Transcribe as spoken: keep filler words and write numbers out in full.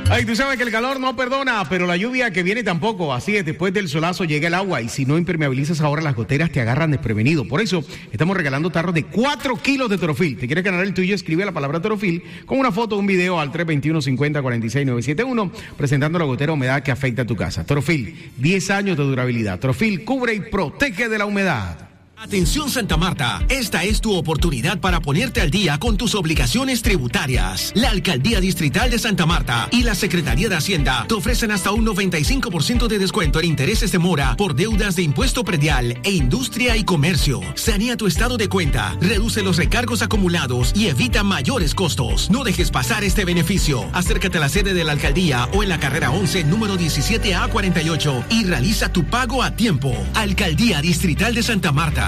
Ay, tú sabes que el calor no perdona, pero la lluvia que viene tampoco. Así es, después del solazo llega el agua y si no impermeabilizas ahora, las goteras te agarran desprevenido. Por eso estamos regalando tarros de cuatro kilos de Torofil. ¿Te quieres ganar el tuyo? Escribe la palabra Torofil con una foto o un video al tres dos uno, cinco cero, cuatro seis nueve siete uno presentando la gotera humedad que afecta a tu casa. Torofil, diez años de durabilidad. Torofil cubre y protege de la humedad. Atención Santa Marta, esta es tu oportunidad para ponerte al día con tus obligaciones tributarias. La Alcaldía Distrital de Santa Marta y la Secretaría de Hacienda te ofrecen hasta un noventa y cinco por ciento de descuento en intereses de mora por deudas de impuesto predial e industria y comercio. Sanea tu estado de cuenta, reduce los recargos acumulados y evita mayores costos. No dejes pasar este beneficio. Acércate a la sede de la Alcaldía o en la carrera once, número diecisiete A cuarenta y ocho y realiza tu pago a tiempo. Alcaldía Distrital de Santa Marta.